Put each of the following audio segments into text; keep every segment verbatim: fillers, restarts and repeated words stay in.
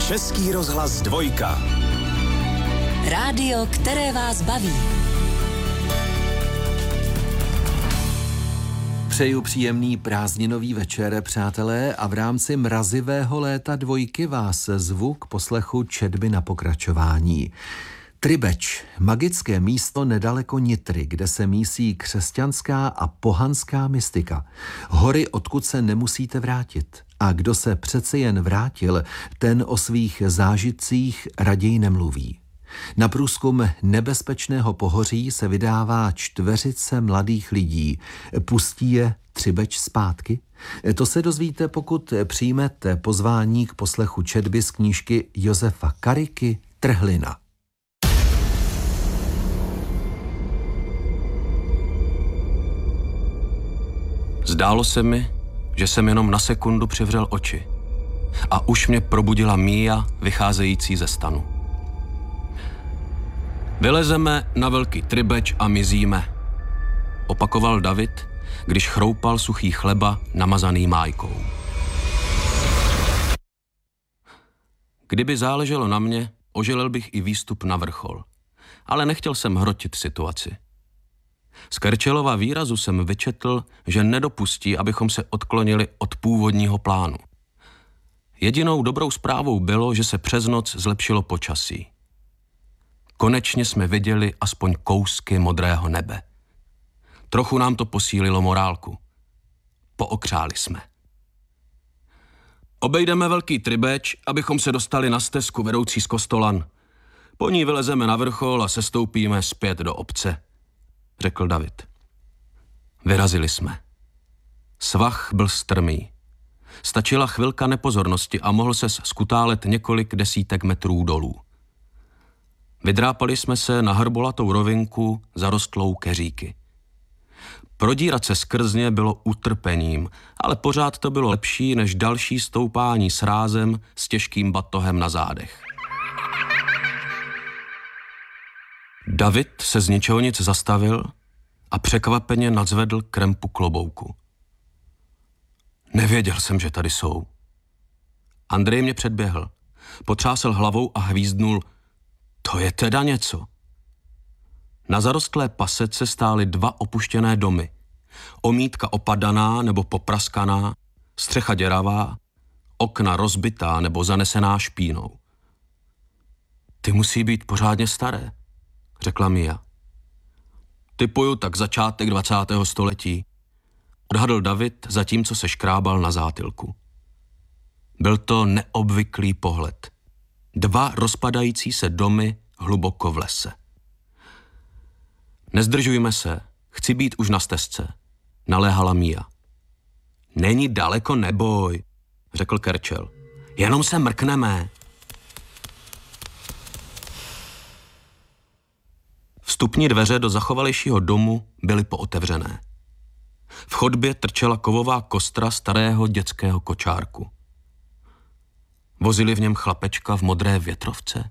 Český rozhlas dvojka. Rádio, které vás baví. Přeju příjemný prázdninový večer, přátelé, a v rámci mrazivého léta dvojky vás zvu k poslechu četby na pokračování. Tribeč, magické místo nedaleko Nitry, kde se mísí křesťanská a pohanská mystika. Hory, odkud se nemusíte vrátit. A kdo se přece jen vrátil, ten o svých zážitcích raději nemluví. Na průzkum nebezpečného pohoří se vydává čtveřice mladých lidí. Pustí je Tribeč zpátky? To se dozvíte, pokud přijmete pozvání k poslechu četby z knížky Josefa Kariky Trhlina. Zdálo se mi, že jsem jenom na sekundu přivřel oči a už mě probudila Mia vycházející ze stanu. Vylezeme na velký Tribeč a mizíme, opakoval David, když chroupal suchý chleba namazaný májkou. Kdyby záleželo na mě, oželel bych i výstup na vrchol, ale nechtěl jsem hrotit situaci. Z Kerčelova výrazu jsem vyčetl, že nedopustí, abychom se odklonili od původního plánu. Jedinou dobrou zprávou bylo, že se přes noc zlepšilo počasí. Konečně jsme viděli aspoň kousky modrého nebe. Trochu nám to posílilo morálku. Pookřáli jsme. Obejdeme velký Tribeč, abychom se dostali na stezku vedoucí z Kostolan. Po ní vylezeme na vrchol a sestoupíme zpět do obce, řekl David. Vyrazili jsme. Svah byl strmý. Stačila chvilka nepozornosti a mohl ses skutálet několik desítek metrů dolů. Vydrápali jsme se na hrbolatou rovinku zarostlou keříky. Prodírat se skrz ně bylo utrpením, ale pořád to bylo lepší než další stoupání s rázem s těžkým batohem na zádech. David se z ničeho nic zastavil a překvapeně nadzvedl krempu klobouku. Nevěděl jsem, že tady jsou. Andrej mě předběhl, potřásl hlavou a hvízdnul: to je teda něco. Na zarostlé pasece stály dva opuštěné domy. Omítka opadaná nebo popraskaná, střecha děravá, okna rozbitá nebo zanesená špínou. Ty musí být pořádně staré, řekla Mia. Typuju tak začátek dvacátého století, odhadl David, zatímco se škrábal na zátylku. Byl to neobvyklý pohled. Dva rozpadající se domy hluboko v lese. Nezdržujme se, chci být už na stezce, naléhala Mia. Není daleko, neboj, řekl Kerčel. Jenom se mrkneme. Vstupní dveře do zachovalejšího domu byly pootevřené. V chodbě trčela kovová kostra starého dětského kočárku. Vozili v něm chlapečka v modré větrovce.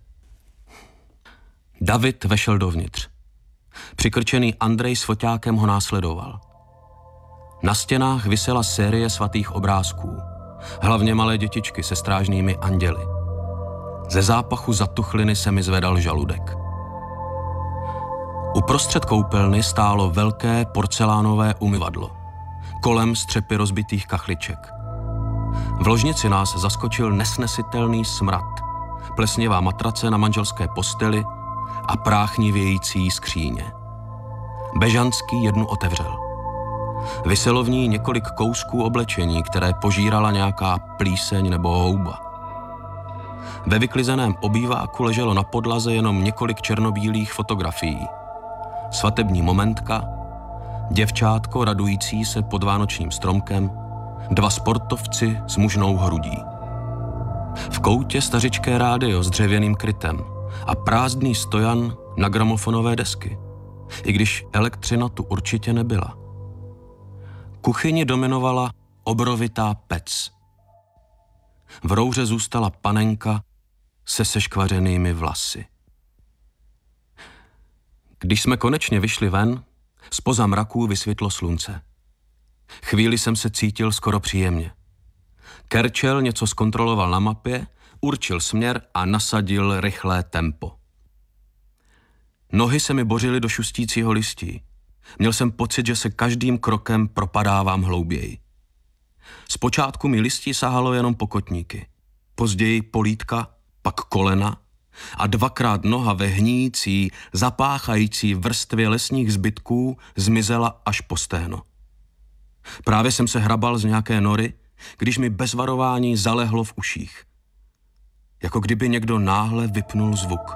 David vešel dovnitř. Přikrčený Andrej s foťákem ho následoval. Na stěnách visela série svatých obrázků, hlavně malé dětičky se strážnými anděli. Ze zápachu zatuchliny se mi zvedal žaludek. Uprostřed koupelny stálo velké porcelánové umyvadlo, kolem střepy rozbitých kachliček. V ložnici nás zaskočil nesnesitelný smrad, plesnivá matrace na manželské posteli a práchnivějící skříně. Bežanský jednu otevřel. Viselo v ní několik kousků oblečení, které požírala nějaká plíseň nebo houba. Ve vyklizeném obýváku leželo na podlaze jenom několik černobílých fotografií. Svatební momentka, děvčátko radující se pod vánočním stromkem, dva sportovci s mužnou hrudí. V koutě stařičké rádio s dřevěným krytem a prázdný stojan na gramofonové desky, i když elektřina tu určitě nebyla. Kuchyni dominovala obrovitá pec. V rouře zůstala panenka se seškvařenými vlasy. Když jsme konečně vyšli ven, zpoza mraků vysvětlo slunce. Chvíli jsem se cítil skoro příjemně. Kerčel něco zkontroloval na mapě, určil směr a nasadil rychlé tempo. Nohy se mi bořily do šustícího listí. Měl jsem pocit, že se každým krokem propadávám hlouběji. Zpočátku mi listí sahalo jenom po kotníky. Později polítka, pak kolena a dvakrát noha ve hníjící, zapáchající vrstvě lesních zbytků zmizela až po stehno. Právě jsem se hrabal z nějaké nory, když mi bez varování zalehlo v uších. Jako kdyby někdo náhle vypnul zvuk.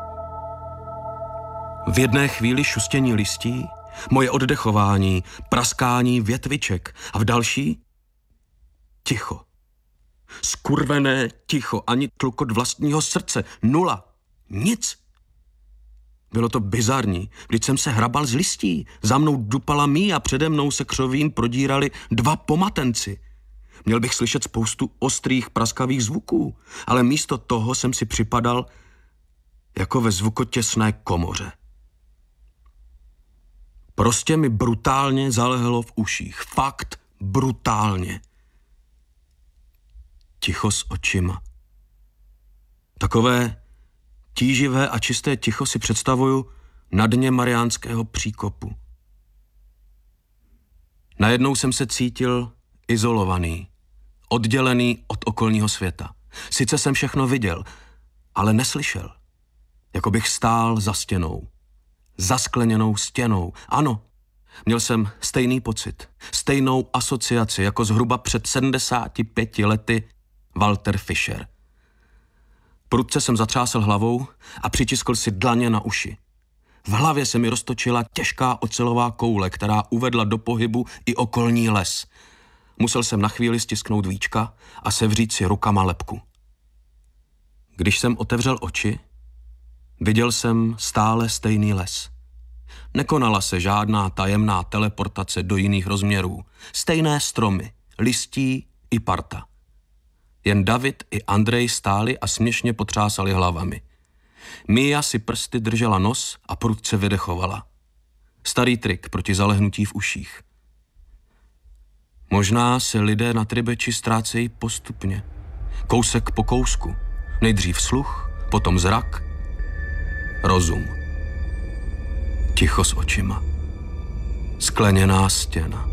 V jedné chvíli šustění listí, moje oddechování, praskání větviček a v další ticho. Skurvené ticho, ani tlukot vlastního srdce, nula, nic. Bylo to bizarní, když jsem se hrabal z listí, za mnou dupala mí a přede mnou se křovím prodírali dva pomatenci. Měl bych slyšet spoustu ostrých praskavých zvuků, ale místo toho jsem si připadal jako ve zvukotěsné komoře. Prostě mi brutálně zalehlo v uších. Fakt brutálně. Ticho s očima. Takové tíživé a čisté ticho si představuju na dně Mariánského příkopu. Najednou jsem se cítil izolovaný, oddělený od okolního světa. Sice jsem všechno viděl, ale neslyšel. Jako bych stál za stěnou. Zaskleněnou stěnou. Ano, měl jsem stejný pocit, stejnou asociaci jako zhruba před sedmdesáti pěti lety Walter Fischer. Prudce jsem zatřásl hlavou a přitiskl si dlaně na uši. V hlavě se mi roztočila těžká ocelová koule, která uvedla do pohybu i okolní les. Musel jsem na chvíli stisknout víčka a sevřít si rukama lebku. Když jsem otevřel oči, viděl jsem stále stejný les. Nekonala se žádná tajemná teleportace do jiných rozměrů. Stejné stromy, listí i parta. Jen David i Andrej stáli a směšně potřásali hlavami. Mia si prsty držela nos a prudce vydechovala. Starý trik proti zalehnutí v uších. Možná se lidé na Tribeči ztrácejí postupně. Kousek po kousku. Nejdřív sluch, potom zrak, rozum. Ticho s očima. Skleněná stěna.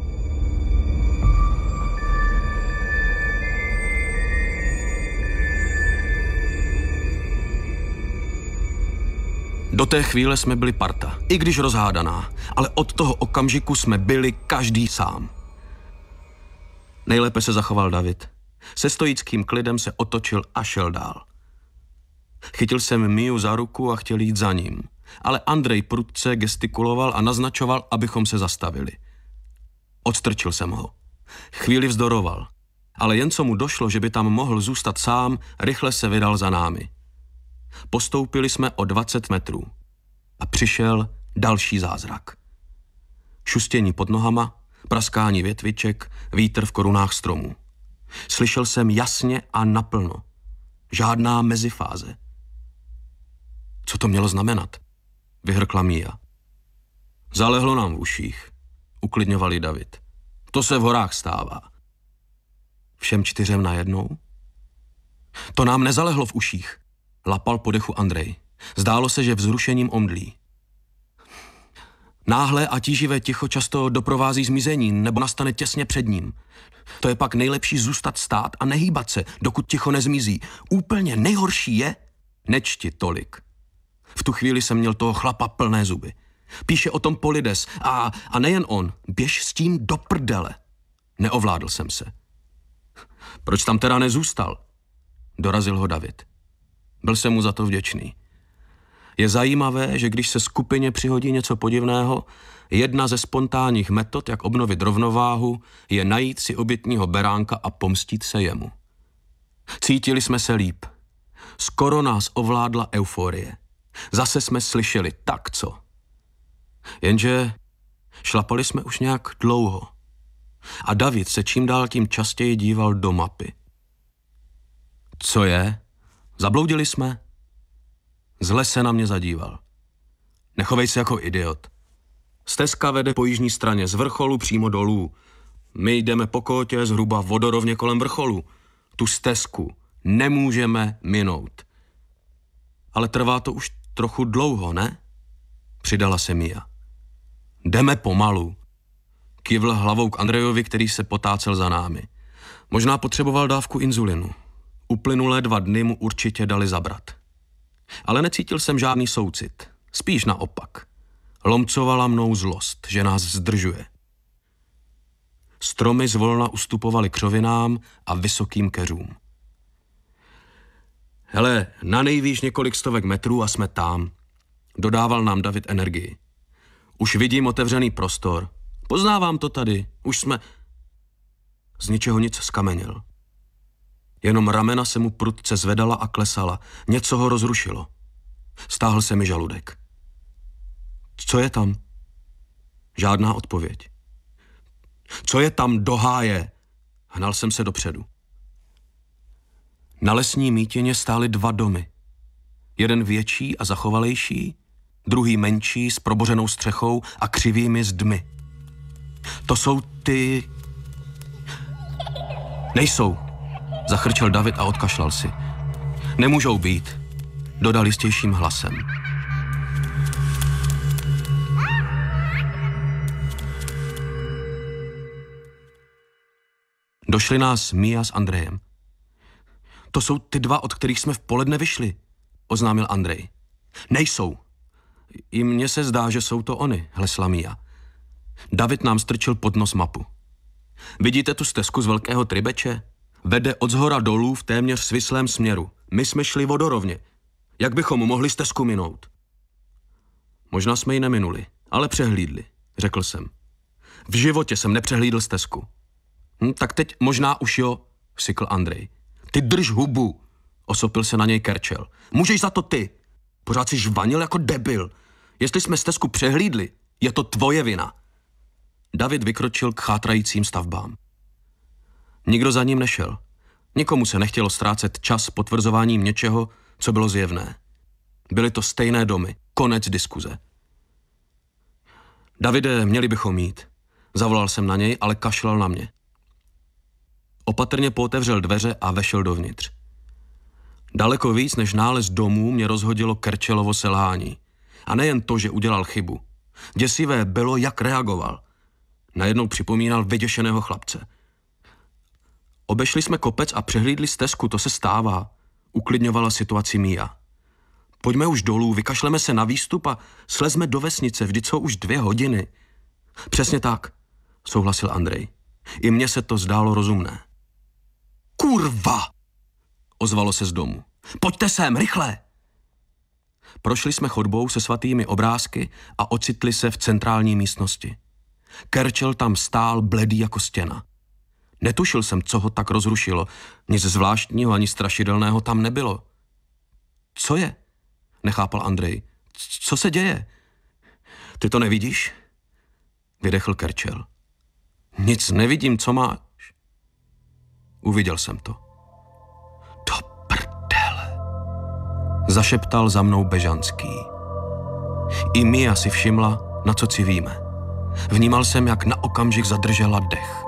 Do té chvíle jsme byli parta, i když rozhádaná, ale od toho okamžiku jsme byli každý sám. Nejlépe se zachoval David. Se stoickým klidem se otočil a šel dál. Chytil jsem Miu za ruku a chtěl jít za ním, ale Andrej prudce gestikuloval a naznačoval, abychom se zastavili. Odstrčil jsem ho. Chvíli vzdoroval, ale jen co mu došlo, že by tam mohl zůstat sám, rychle se vydal za námi. Postoupili jsme o dvacet metrů a přišel další zázrak. Šustění pod nohama, praskání větviček, vítr v korunách stromů. Slyšel jsem jasně a naplno. Žádná mezifáze. Co to mělo znamenat? Vyhrkla Mia. Zalehlo nám v uších, uklidňovali David. To se v horách stává. Všem čtyřem najednou? To nám nezalehlo v uších. Lapal po dechu Andrej. Zdálo se, že vzrušením omdlí. Náhle a tíživé ticho často doprovází zmizení nebo nastane těsně před ním. To je pak nejlepší zůstat stát a nehýbat se, dokud ticho nezmizí. Úplně nejhorší je nečti tolik. V tu chvíli jsem měl toho chlapa plné zuby. Píše o tom Polides a, a nejen on. Běž s tím do prdele. Neovládl jsem se. Proč tam teda nezůstal? Dorazil ho David. Byl jsem mu za to vděčný. Je zajímavé, že když se skupině přihodí něco podivného, jedna ze spontánních metod, jak obnovit rovnováhu, je najít si obětního beránka a pomstít se jemu. Cítili jsme se líp. Skoro nás ovládla euforie. Zase jsme slyšeli tak co. Jenže šlapali jsme už nějak dlouho. A David se čím dál tím častěji díval do mapy. Co je? Zabloudili jsme? Zle se na mě zadíval. Nechovej se jako idiot. Stezka vede po jižní straně z vrcholu přímo dolů. My jdeme po kótě zhruba vodorovně kolem vrcholu. Tu stezku nemůžeme minout. Ale trvá to už trochu dlouho, ne? Přidala se Mia. Jdeme pomalu. Kývl hlavou k Andrejovi, který se potácel za námi. Možná potřeboval dávku inzulinu. Uplynulé dva dny mu určitě dali zabrat. Ale necítil jsem žádný soucit. Spíš naopak. Lomcovala mnou zlost, že nás zdržuje. Stromy zvolna ustupovaly křovinám a vysokým keřům. Hele, na nejvýš několik stovek metrů a jsme tam. Dodával nám David energii. Už vidím otevřený prostor. Poznávám to tady. Už jsme... Z ničeho nic skameněl. Jenom ramena se mu prudce zvedala a klesala. Něco ho rozrušilo. Stáhl se mi žaludek. Co je tam? Žádná odpověď. Co je tam do háje? Hnal jsem se dopředu. Na lesní mítině stály dva domy. Jeden větší a zachovalejší, druhý menší s probořenou střechou a křivými zdmi. To jsou ty... Nejsou, zachrčel David a odkašlal si. Nemůžou být, dodal jistějším hlasem. Došli nás Mia s Andrejem. To jsou ty dva, od kterých jsme v poledne vyšli, oznámil Andrej. Nejsou. I mně se zdá, že jsou to oni, hlesla Mia. David nám strčil pod nos mapu. Vidíte tu stezku z Velkého Tribeče? Vede od zhora dolů v téměř svislém směru. My jsme šli vodorovně. Jak bychom mohli stezku minout? Možná jsme ji neminuli, ale přehlídli, řekl jsem. V životě jsem nepřehlídl stezku. Hm, tak teď možná už jo, vsykl Andrej. Ty drž hubu, osopil se na něj Kerčel. Můžeš za to ty. Pořád si žvanil jako debil. Jestli jsme stezku přehlídli, je to tvoje vina. David vykročil k chátrajícím stavbám. Nikdo za ním nešel. Nikomu se nechtělo ztrácet čas potvrzováním něčeho, co bylo zjevné. Byly to stejné domy. Konec diskuze. Davide, měli bychom jít. Zavolal jsem na něj, ale kašlal na mě. Opatrně pootevřel dveře a vešel dovnitř. Daleko víc než nález domů mě rozhodilo Kerčelovo selhání. A nejen to, že udělal chybu. Děsivé bylo, jak reagoval. Najednou připomínal vyděšeného chlapce. Obešli jsme kopec a přehlídli stezku, to se stává. Uklidňovala situaci Mia. Pojďme už dolů, vykašleme se na výstup a slezme do vesnice, vždyť jsou už dvě hodiny. Přesně tak, souhlasil Andrej. I mně se to zdálo rozumné. Kurva! Ozvalo se z domu. Pojďte sem, rychle! Prošli jsme chodbou se svatými obrázky a ocitli se v centrální místnosti. Kerčel tam stál bledý jako stěna. Netušil jsem, co ho tak rozrušilo. Nic zvláštního ani strašidelného tam nebylo. Co je? Nechápal Andrej. Co se děje? Ty to nevidíš? Vydechl Kerčel. Nic nevidím, co máš? Uviděl jsem to. Do prdele. Zašeptal za mnou Bežanský. I Mia si všimla, na co civíme. Vnímal jsem, jak na okamžik zadržela dech.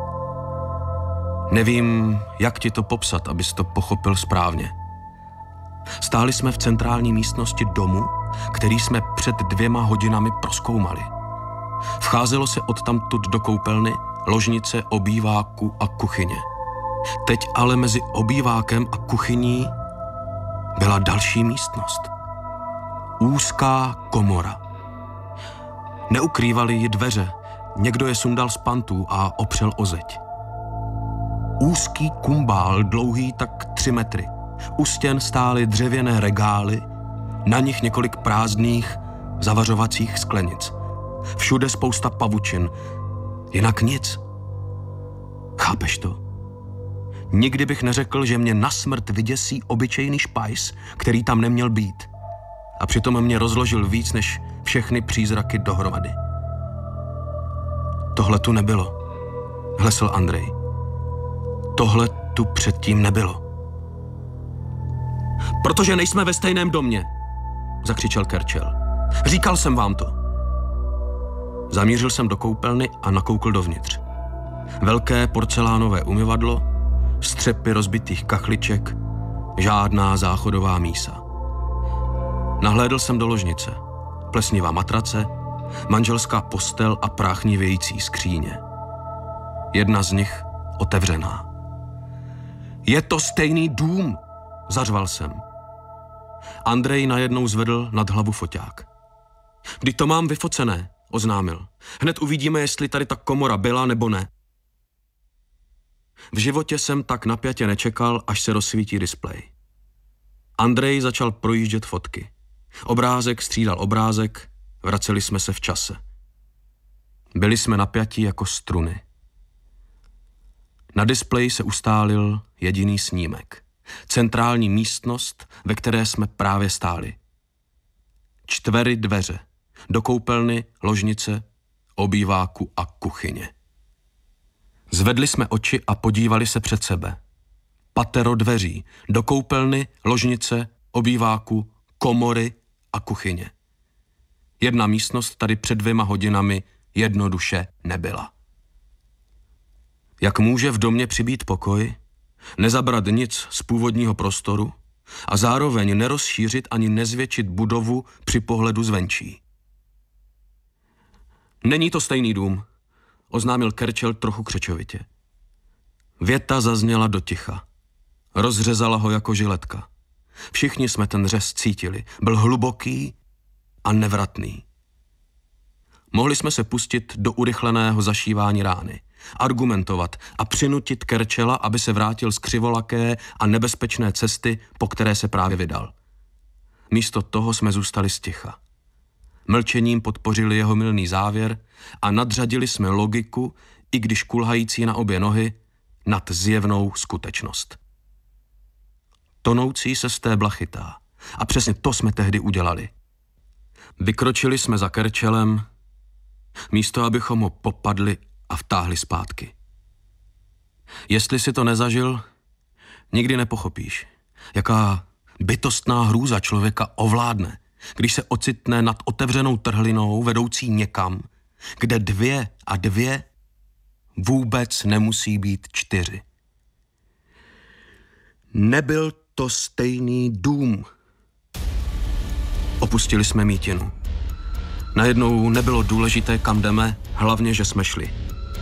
Nevím, jak ti to popsat, abys to pochopil správně. Stáli jsme v centrální místnosti domu, který jsme před dvěma hodinami prozkoumali. Vcházelo se odtamtud do koupelny, ložnice, obýváku a kuchyně. Teď ale mezi obývákem a kuchyní byla další místnost. Úzká komora. Neukrývaly ji dveře, někdo je sundal z pantů a opřel o zeď. Úzký kumbál, dlouhý tak tři metry. U stěn stály dřevěné regály, na nich několik prázdných zavařovacích sklenic. Všude spousta pavučin, jinak nic. Chápeš to? Nikdy bych neřekl, že mě na smrt vyděsí obyčejný špajs, který tam neměl být. A přitom mě rozložil víc než všechny přízraky dohromady. Tohle tu nebylo, hlesl Andrej. Tohle tu předtím nebylo. Protože nejsme ve stejném domě, zakřičel Kerčel. Říkal jsem vám to. Zamířil jsem do koupelny a nakoukl dovnitř. Velké porcelánové umyvadlo, střepy rozbitých kachliček, Žádná záchodová mísa. Nahlédl jsem do ložnice. Plesnivá matrace, manželská postel a práchnivějící skříně. Jedna z nich otevřená. Je to stejný dům, zařval jsem. Andrej najednou zvedl nad hlavu foťák. Vždyť to mám vyfocené, oznámil. Hned uvidíme, jestli tady ta komora byla nebo ne. V životě jsem tak napjatě nečekal, až se rozsvítí displej. Andrej začal projíždět fotky. Obrázek střídal obrázek, vraceli jsme se v čase. Byli jsme napjatí jako struny. Na displeji se ustálil jediný snímek. Centrální místnost, ve které jsme právě stáli. Čtvery dveře, do koupelny, ložnice, obýváku a kuchyně. Zvedli jsme oči a podívali se před sebe. Patero dveří, do koupelny, ložnice, obýváku, komory a kuchyně. Jedna místnost tady před dvěma hodinami jednoduše nebyla. Jak může v domě přibýt pokoj, nezabrat nic z původního prostoru a zároveň nerozšířit ani nezvětšit budovu při pohledu zvenčí? Není to stejný dům, oznámil Kerčel trochu křečovitě. Věta zazněla do ticha. Rozřezala ho jako žiletka. Všichni jsme ten řez cítili. Byl hluboký a nevratný. Mohli jsme se pustit do urychleného zašívání rány, argumentovat a přinutit Kerčela, aby se vrátil z křivolaké a nebezpečné cesty, po které se právě vydal. Místo toho jsme zůstali sticha. Mlčením podpořili jeho mylný závěr a nadřadili jsme logiku, i když kulhající na obě nohy, nad zjevnou skutečnost. Tonoucí se stébla chytá. A přesně to jsme tehdy udělali. Vykročili jsme za Kerčelem, místo abychom ho popadli a vtáhli zpátky. Jestli si to nezažil, nikdy nepochopíš, jaká bytostná hrůza člověka ovládne, když se ocitne nad otevřenou trhlinou vedoucí někam, kde dvě a dvě vůbec nemusí být čtyři. Nebyl to stejný dům. Opustili jsme mítinu. Najednou nebylo důležité, kam jdeme, hlavně, že jsme šli.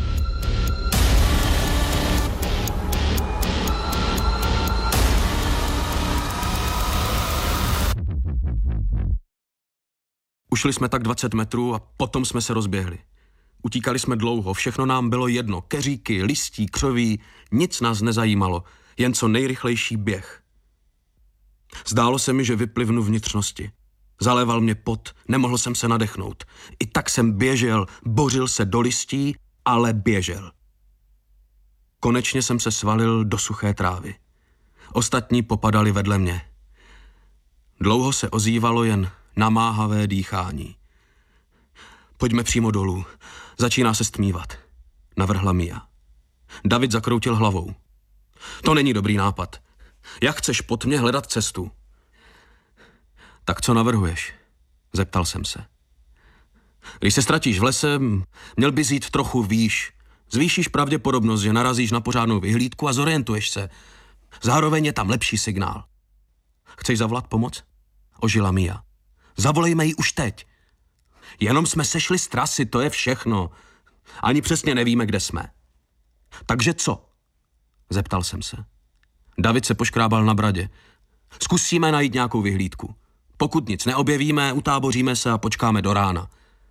Ušli jsme tak dvacet metrů a potom jsme se rozběhli. Utíkali jsme dlouho, všechno nám bylo jedno. Keříky, listí, křoví, nic nás nezajímalo, jen co nejrychlejší běh. Zdálo se mi, že vyplivnu vnitřnosti. Zaléval mě pot, nemohl jsem se nadechnout. I tak jsem běžel, bořil se do listí, ale běžel. Konečně jsem se svalil do suché trávy. Ostatní popadali vedle mě. Dlouho se ozývalo jen namáhavé dýchání. Pojďme přímo dolů. Začíná se stmívat, navrhla Mia. David zakroutil hlavou. To není dobrý nápad. Jak chceš pod mě hledat cestu? Tak co navrhuješ? Zeptal jsem se. Když se ztratíš v lese, měl bys jít trochu výš. Zvýšíš pravděpodobnost, že narazíš na pořádnou vyhlídku a zorientuješ se. Zároveň je tam lepší signál. Chceš zavolat pomoc? Ožila Mia. Zavolejme ji už teď. Jenom jsme sešli z trasy, to je všechno. Ani přesně nevíme, kde jsme. Takže co? Zeptal jsem se. David se poškrábal na bradě. Zkusíme najít nějakou vyhlídku. Pokud nic neobjevíme, utáboříme se a počkáme do rána.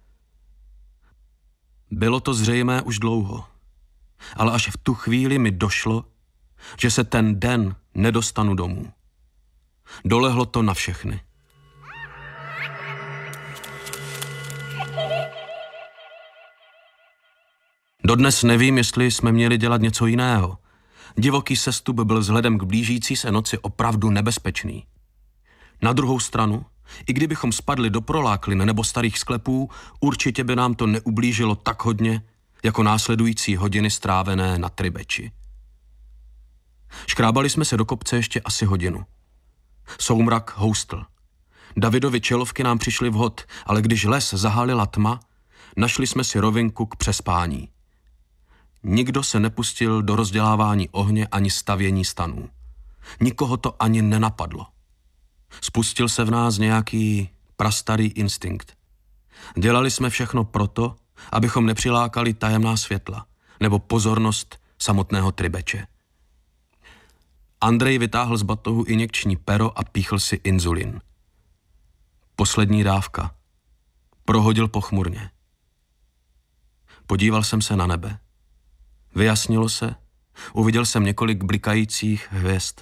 Bylo to zřejmé už dlouho. Ale až v tu chvíli mi došlo, že se ten den nedostanu domů. Dolehlo to na všechny. Dodnes nevím, jestli jsme měli dělat něco jiného. Divoký sestup byl vzhledem k blížící se noci opravdu nebezpečný. Na druhou stranu, i kdybychom spadli do proláklin nebo starých sklepů, určitě by nám to neublížilo tak hodně, jako následující hodiny strávené na Tribeči. Škrábali jsme se do kopce ještě asi hodinu. Soumrak houstl. Davidovi čelovky nám přišly vhod, ale když les zahalila tma, našli jsme si rovinku k přespání. Nikdo se nepustil do rozdělávání ohně ani stavění stanů. Nikoho to ani nenapadlo. Spustil se v nás nějaký prastarý instinkt. Dělali jsme všechno proto, abychom nepřilákali tajemná světla nebo pozornost samotného Tribeče. Andrej vytáhl z batohu injekční pero a píchl si inzulin. Poslední dávka. Prohodil pochmurně. Podíval jsem se na nebe. Vyjasnilo se, uviděl jsem několik blikajících hvězd.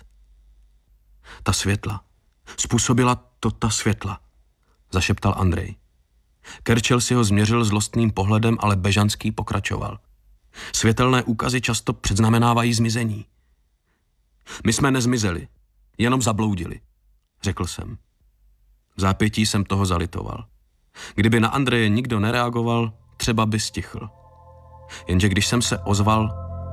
Ta světla. Způsobila to ta světla, zašeptal Andrej. Kerčel si ho změřil zlostným pohledem, ale Bežanský pokračoval. Světelné úkazy často předznamenávají zmizení. My jsme nezmizeli, jenom zabloudili, řekl jsem. V zápětí jsem toho zalitoval. Kdyby na Andreje nikdo nereagoval, třeba by stichl. Jenže když jsem se ozval,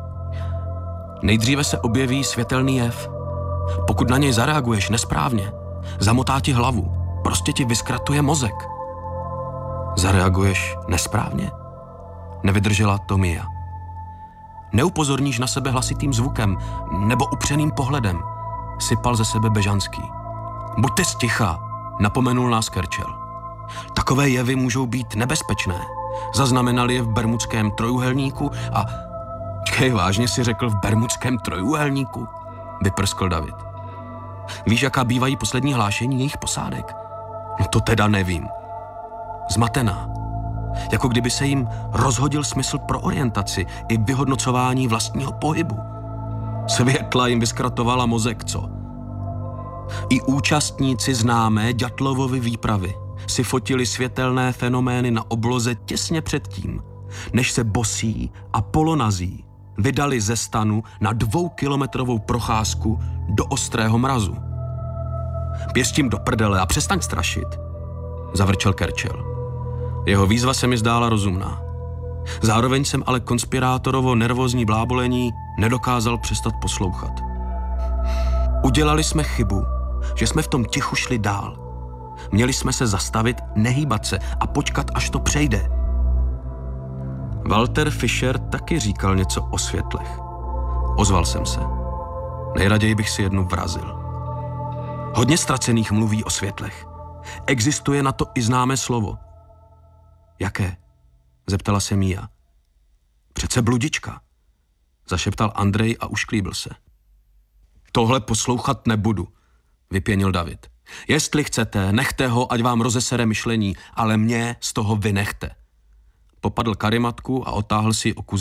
nejdříve se objeví světelný jev. Pokud na něj zareaguješ nesprávně, zamotá ti hlavu, prostě ti vyskratuje mozek. Zareaguješ nesprávně? Nevydržela Tomia. Neupozorníš na sebe hlasitým zvukem nebo upřeným pohledem, sypal ze sebe Bežanský. Buďte sticha, napomenul nás Kerčel. Takové jevy můžou být nebezpečné. Zaznamenali je v Bermudském trojúhelníku a... Čekej, vážně si řekl v Bermudském trojúhelníku? Vyprskl David. Víš, jaká bývají poslední hlášení jejich posádek? No to teda nevím. Zmatená. Jako kdyby se jim rozhodil smysl pro orientaci i vyhodnocování vlastního pohybu. Světla jim vyskratovala mozek, co? I účastníci známé Ďatlovovy výpravy si fotili světelné fenomény na obloze těsně předtím, než se bosí a polonazí vydali ze stanu na dvoukilometrovou procházku do ostrého mrazu. Běž tím do prdele a přestaň strašit, zavrčel Kerčel. Jeho výzva se mi zdála rozumná. Zároveň jsem ale konspirátorovo nervózní blábolení nedokázal přestat poslouchat. Udělali jsme chybu, že jsme v tom tichu šli dál. Měli jsme se zastavit, nehýbat se a počkat, až to přejde. Walter Fischer taky říkal něco o světlech. Ozval jsem se. Nejraději bych si jednu vrazil. Hodně ztracených mluví o světlech. Existuje na to i známé slovo. Jaké? Zeptala se Mia. Přece bludička, zašeptal Andrej a ušklíbil se. Tohle poslouchat nebudu, vypěnil David. Jestli chcete, nechte ho, ať vám rozesere myšlení, ale mě z toho vynechte. Popadl karimatku a otáhl si o kus